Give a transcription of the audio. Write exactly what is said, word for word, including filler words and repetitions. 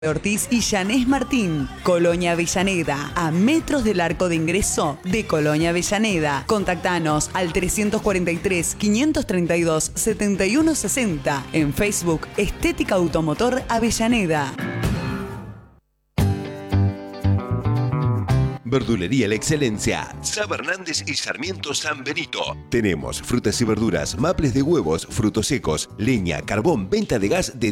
Ortiz y Yanés Martín. Colonia Avellaneda, a metros del arco de ingreso de Colonia Avellaneda. Contactanos al trescientos cuarenta y tres, quinientos treinta y dos, setenta y uno sesenta. En Facebook, Estética Automotor Avellaneda. Verdulería La Excelencia, Saba Hernández y Sarmiento San Benito. Tenemos frutas y verduras, maples de huevos, frutos secos, leña, carbón, venta de gas de